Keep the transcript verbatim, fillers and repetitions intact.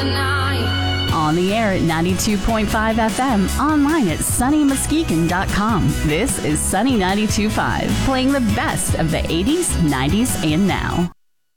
tonight. On the air at ninety-two point five F M, online at sunny muskegon dot com. This is Sunny ninety-two point five, playing the best of the eighties, nineties, and now.